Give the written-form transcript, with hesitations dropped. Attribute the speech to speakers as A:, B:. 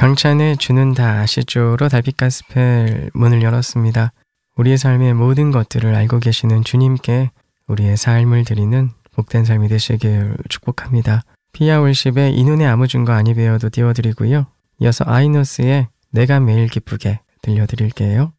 A: 강찬의 주는 다 아시죠로 달빛 가스펠 문을 열었습니다. 우리의 삶의 모든 것들을 알고 계시는 주님께 우리의 삶을 드리는 복된 삶이 되시길 축복합니다. 피아 월십의 이 눈에 아무 증거 아니 배워도 띄워드리고요. 이어서 아이노스의 내가 매일 기쁘게 들려드릴게요.